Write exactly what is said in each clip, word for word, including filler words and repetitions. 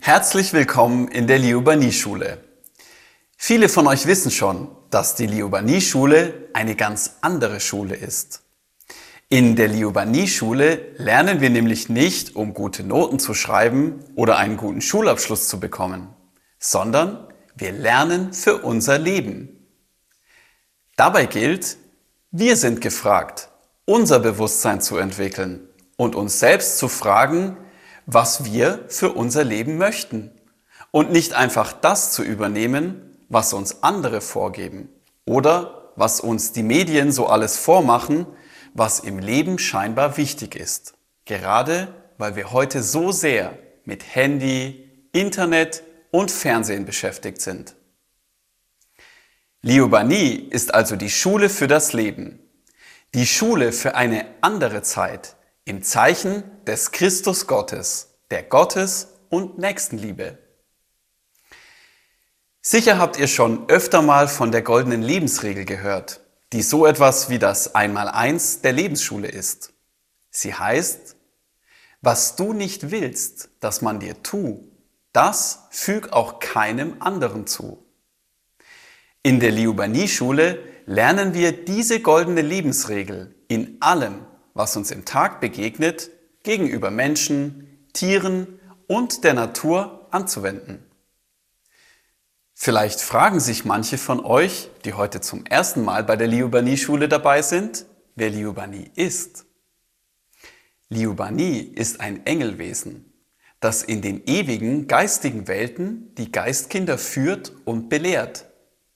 Herzlich willkommen in der Liubanee-Schule. Viele von euch wissen schon, dass die Liubanee-Schule eine ganz andere Schule ist. In der Liubanee-Schule lernen wir nämlich nicht, um gute Noten zu schreiben oder einen guten Schulabschluss zu bekommen, sondern wir lernen für unser Leben. Dabei gilt, wir sind gefragt, unser Bewusstsein zu entwickeln und uns selbst zu fragen, was wir für unser Leben möchten und nicht einfach das zu übernehmen, was uns andere vorgeben oder was uns die Medien so alles vormachen, was im Leben scheinbar wichtig ist, gerade weil wir heute so sehr mit Handy, Internet und Fernsehen beschäftigt sind. Liubanee ist also die Schule für das Leben, die Schule für eine andere Zeit, im Zeichen des Christus Gottes, der Gottes- und Nächstenliebe. Sicher habt ihr schon öfter mal von der goldenen Lebensregel gehört, die so etwas wie das Einmaleins der Lebensschule ist. Sie heißt, was du nicht willst, dass man dir tu, das füg auch keinem anderen zu. In der Liubanee-Schule lernen wir diese goldene Lebensregel in allem, was uns im Tag begegnet, gegenüber Menschen, Tieren und der Natur anzuwenden. Vielleicht fragen sich manche von euch, die heute zum ersten Mal bei der Liubanee-Schule dabei sind, wer Liubanee ist. Liubanee ist ein Engelwesen, das in den ewigen geistigen Welten die Geistkinder führt und belehrt.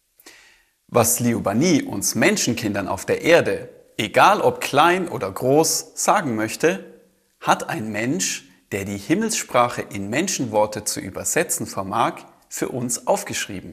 Was Liubanee uns Menschenkindern auf der Erde, egal ob klein oder groß, sagen möchte, hat ein Mensch, der die Himmelssprache in Menschenworte zu übersetzen vermag, für uns aufgeschrieben.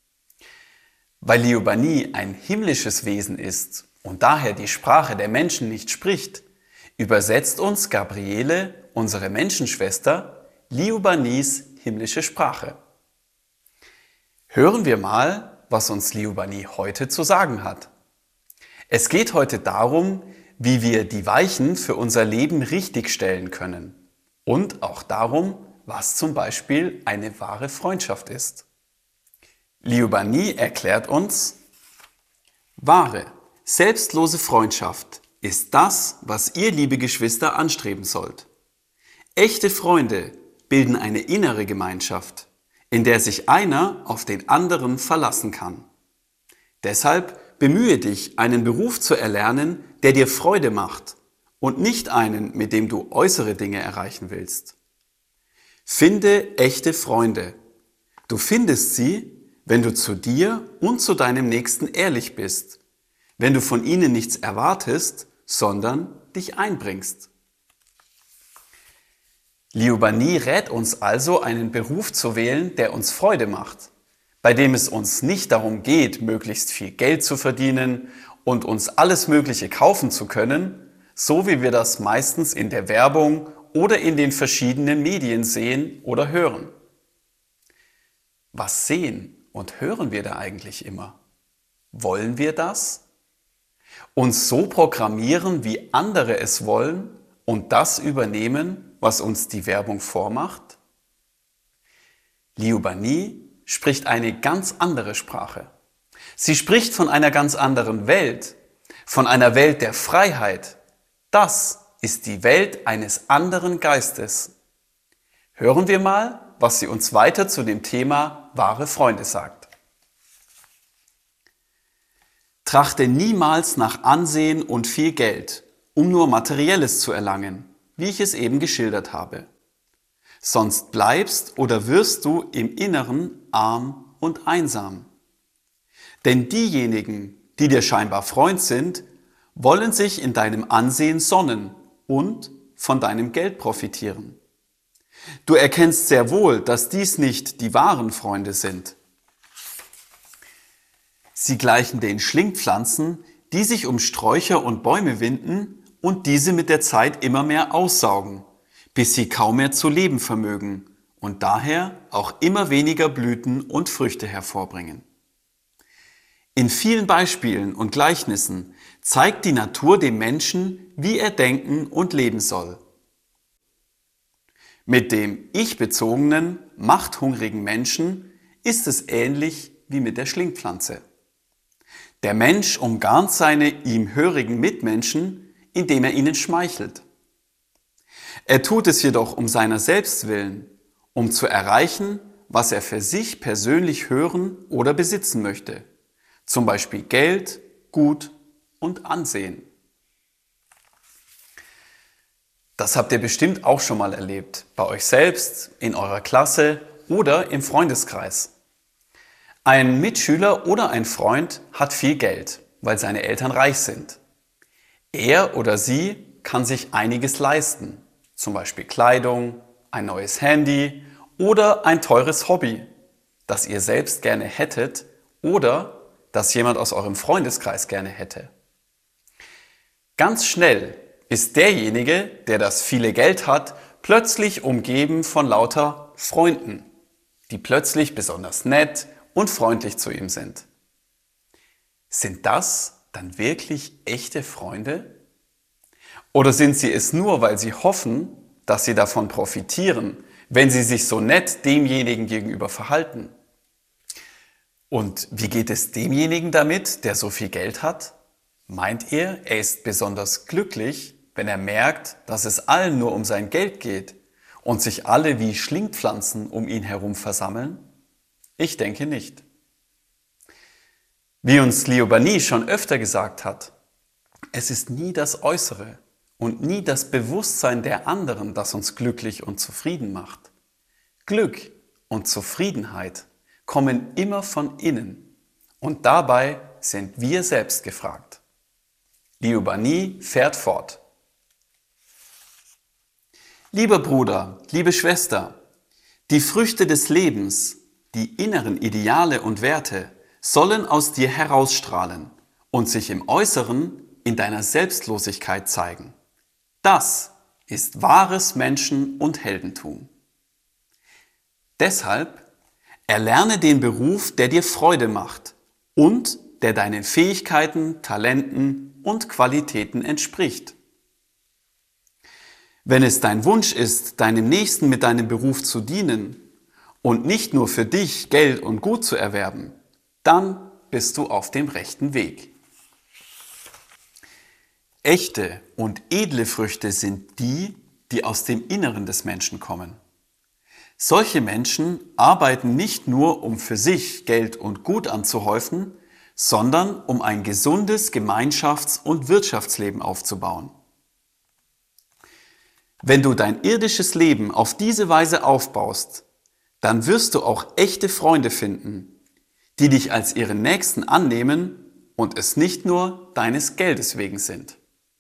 Weil Liubanee ein himmlisches Wesen ist und daher die Sprache der Menschen nicht spricht, übersetzt uns Gabriele, unsere Menschenschwester, Liubanees himmlische Sprache. Hören wir mal, was uns Liubanee heute zu sagen hat. Es geht heute darum, wie wir die Weichen für unser Leben richtigstellen können und auch darum, was zum Beispiel eine wahre Freundschaft ist. Liubanee erklärt uns, wahre, selbstlose Freundschaft ist das, was ihr, liebe Geschwister, anstreben sollt. Echte Freunde bilden eine innere Gemeinschaft, in der sich einer auf den anderen verlassen kann. Deshalb bemühe dich, einen Beruf zu erlernen, der dir Freude macht und nicht einen, mit dem du äußere Dinge erreichen willst. Finde echte Freunde. Du findest sie, wenn du zu dir und zu deinem Nächsten ehrlich bist, wenn du von ihnen nichts erwartest, sondern dich einbringst. Liubanee rät uns also, einen Beruf zu wählen, der uns Freude macht, bei dem es uns nicht darum geht, möglichst viel Geld zu verdienen und uns alles Mögliche kaufen zu können, so wie wir das meistens in der Werbung oder in den verschiedenen Medien sehen oder hören. Was sehen und hören wir da eigentlich immer? Wollen wir das? Uns so programmieren, wie andere es wollen und das übernehmen, was uns die Werbung vormacht? Liubanee spricht eine ganz andere Sprache. Sie spricht von einer ganz anderen Welt, von einer Welt der Freiheit. Das ist die Welt eines anderen Geistes. Hören wir mal, was sie uns weiter zu dem Thema wahre Freunde sagt. Trachte niemals nach Ansehen und viel Geld, um nur Materielles zu erlangen, wie ich es eben geschildert habe. Sonst bleibst oder wirst du im Inneren arm und einsam. Denn diejenigen, die dir scheinbar Freund sind, wollen sich in deinem Ansehen sonnen und von deinem Geld profitieren. Du erkennst sehr wohl, dass dies nicht die wahren Freunde sind. Sie gleichen den Schlingpflanzen, die sich um Sträucher und Bäume winden und diese mit der Zeit immer mehr aussaugen, bis sie kaum mehr zu leben vermögen und daher auch immer weniger Blüten und Früchte hervorbringen. In vielen Beispielen und Gleichnissen zeigt die Natur dem Menschen, wie er denken und leben soll. Mit dem ich-bezogenen, machthungrigen Menschen ist es ähnlich wie mit der Schlingpflanze. Der Mensch umgarnt seine ihm hörigen Mitmenschen, indem er ihnen schmeichelt. Er tut es jedoch um seiner selbst willen, um zu erreichen, was er für sich persönlich hören oder besitzen möchte. Zum Beispiel Geld, Gut und Ansehen. Das habt ihr bestimmt auch schon mal erlebt, bei euch selbst, in eurer Klasse oder im Freundeskreis. Ein Mitschüler oder ein Freund hat viel Geld, weil seine Eltern reich sind. Er oder sie kann sich einiges leisten, zum Beispiel Kleidung, ein neues Handy oder ein teures Hobby, das ihr selbst gerne hättet oder das jemand aus eurem Freundeskreis gerne hätte. Ganz schnell ist derjenige, der das viele Geld hat, plötzlich umgeben von lauter Freunden, die plötzlich besonders nett und freundlich zu ihm sind. Sind das dann wirklich echte Freunde? Oder sind sie es nur, weil sie hoffen, dass sie davon profitieren, wenn sie sich so nett demjenigen gegenüber verhalten? Und wie geht es demjenigen damit, der so viel Geld hat? Meint ihr, er ist besonders glücklich, wenn er merkt, dass es allen nur um sein Geld geht und sich alle wie Schlingpflanzen um ihn herum versammeln? Ich denke nicht. Wie uns Leo Banni schon öfter gesagt hat, es ist nie das Äußere und nie das Bewusstsein der anderen, das uns glücklich und zufrieden macht. Glück und Zufriedenheit kommen immer von innen und dabei sind wir selbst gefragt. Leo Banni fährt fort. Lieber Bruder, liebe Schwester, die Früchte des Lebens, die inneren Ideale und Werte, sollen aus dir herausstrahlen und sich im Äußeren in deiner Selbstlosigkeit zeigen. Das ist wahres Menschen- und Heldentum. Deshalb erlerne den Beruf, der dir Freude macht und der deinen Fähigkeiten, Talenten und Qualitäten entspricht. Wenn es dein Wunsch ist, deinem Nächsten mit deinem Beruf zu dienen und nicht nur für dich Geld und Gut zu erwerben, dann bist du auf dem rechten Weg. Echte und edle Früchte sind die, die aus dem Inneren des Menschen kommen. Solche Menschen arbeiten nicht nur, um für sich Geld und Gut anzuhäufen, sondern um ein gesundes Gemeinschafts- und Wirtschaftsleben aufzubauen. Wenn du dein irdisches Leben auf diese Weise aufbaust, dann wirst du auch echte Freunde finden, die dich als ihren Nächsten annehmen und es nicht nur deines Geldes wegen sind.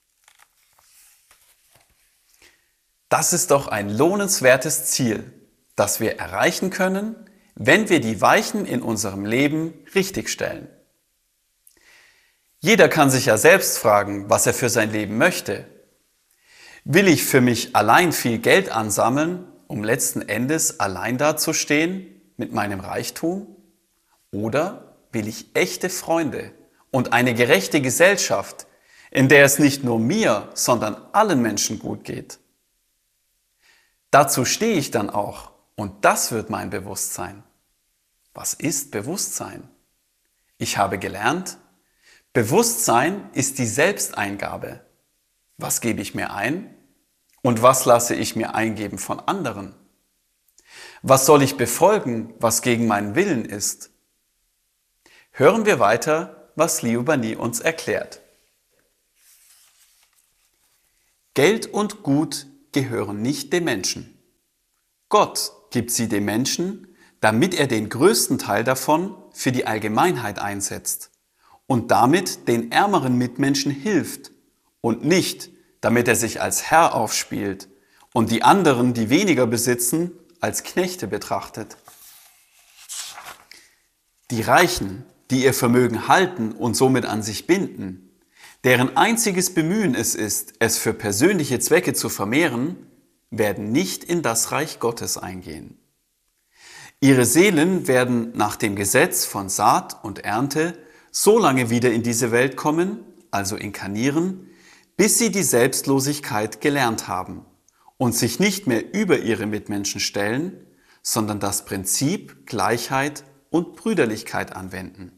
Das ist doch ein lohnenswertes Ziel, das wir erreichen können, wenn wir die Weichen in unserem Leben richtigstellen. Jeder kann sich ja selbst fragen, was er für sein Leben möchte. Will ich für mich allein viel Geld ansammeln, um letzten Endes allein dazustehen mit meinem Reichtum? Oder will ich echte Freunde und eine gerechte Gesellschaft, in der es nicht nur mir, sondern allen Menschen gut geht? Dazu stehe ich dann auch und das wird mein Bewusstsein. Was ist Bewusstsein? Ich habe gelernt, Bewusstsein ist die Selbsteingabe. Was gebe ich mir ein und was lasse ich mir eingeben von anderen? Was soll ich befolgen, was gegen meinen Willen ist? Hören wir weiter, was Leo Banni uns erklärt. Geld und Gut gehören nicht dem Menschen. Gott gibt sie dem Menschen, damit er den größten Teil davon für die Allgemeinheit einsetzt und damit den ärmeren Mitmenschen hilft und nicht, damit er sich als Herr aufspielt und die anderen, die weniger besitzen, als Knechte betrachtet. Die Reichen, die ihr Vermögen halten und somit an sich binden, deren einziges Bemühen es ist, es für persönliche Zwecke zu vermehren, werden nicht in das Reich Gottes eingehen. Ihre Seelen werden nach dem Gesetz von Saat und Ernte so lange wieder in diese Welt kommen, also inkarnieren, bis sie die Selbstlosigkeit gelernt haben und sich nicht mehr über ihre Mitmenschen stellen, sondern das Prinzip Gleichheit und Brüderlichkeit anwenden.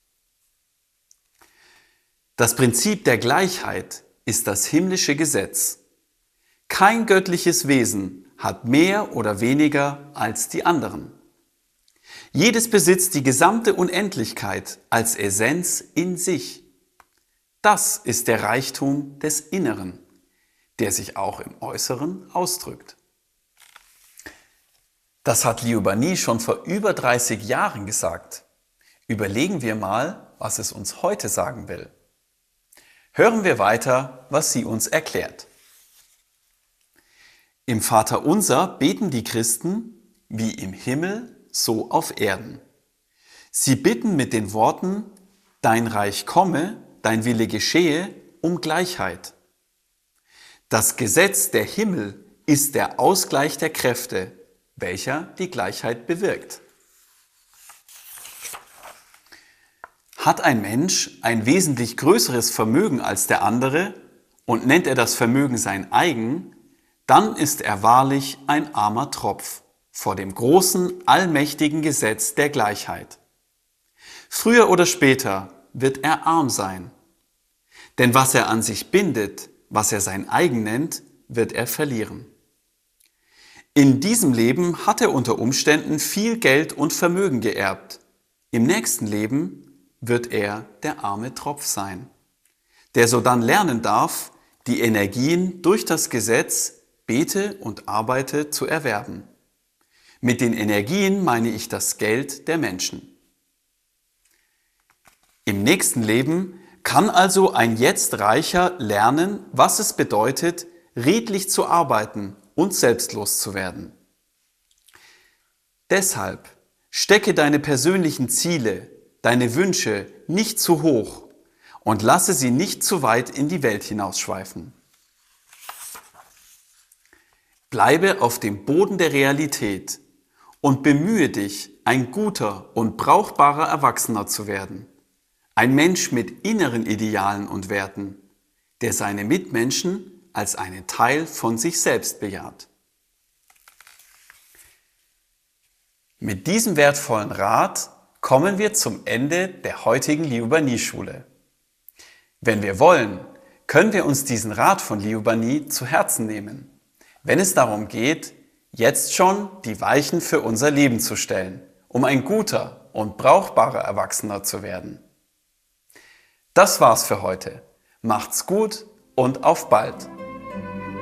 Das Prinzip der Gleichheit ist das himmlische Gesetz. Kein göttliches Wesen hat mehr oder weniger als die anderen. Jedes besitzt die gesamte Unendlichkeit als Essenz in sich. Das ist der Reichtum des Inneren, der sich auch im Äußeren ausdrückt. Das hat Liu Bani schon vor über dreißig Jahren gesagt. Überlegen wir mal, was es uns heute sagen will. Hören wir weiter, was sie uns erklärt. Im Vaterunser beten die Christen, wie im Himmel, so auf Erden. Sie bitten mit den Worten, dein Reich komme, dein Wille geschehe, um Gleichheit. Das Gesetz der Himmel ist der Ausgleich der Kräfte, welcher die Gleichheit bewirkt. Hat ein Mensch ein wesentlich größeres Vermögen als der andere und nennt er das Vermögen sein eigen, dann ist er wahrlich ein armer Tropf vor dem großen, allmächtigen Gesetz der Gleichheit. Früher oder später wird er arm sein, denn was er an sich bindet, was er sein eigen nennt, wird er verlieren. In diesem Leben hat er unter Umständen viel Geld und Vermögen geerbt. Im nächsten Leben wird er der arme Tropf sein, der sodann lernen darf, die Energien durch das Gesetz bete und arbeite zu erwerben. Mit den Energien meine ich das Geld der Menschen. Im nächsten Leben kann also ein jetzt Reicher lernen, was es bedeutet, redlich zu arbeiten und selbstlos zu werden. Deshalb stecke deine persönlichen Ziele, deine Wünsche nicht zu hoch und lasse sie nicht zu weit in die Welt hinausschweifen. Bleibe auf dem Boden der Realität und bemühe dich, ein guter und brauchbarer Erwachsener zu werden. Ein Mensch mit inneren Idealen und Werten, der seine Mitmenschen als einen Teil von sich selbst bejaht. Mit diesem wertvollen Rat kommen wir zum Ende der heutigen Liu Bani Schule. Wenn wir wollen, können wir uns diesen Rat von Liu Bani zu Herzen nehmen, wenn es darum geht, jetzt schon die Weichen für unser Leben zu stellen, um ein guter und brauchbarer Erwachsener zu werden. Das war's für heute. Macht's gut und auf bald!